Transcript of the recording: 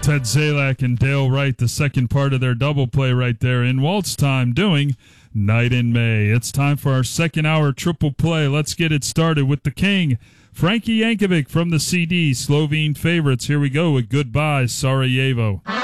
Ted Zalak and Dale Wright, the second part of their double play right there in Waltz Time, doing Night in May. It's time for our second hour triple play. Let's get it started with the king, Frankie Yankovic from the CD, Slovene Favorites. Here we go with Goodbye, Sarajevo.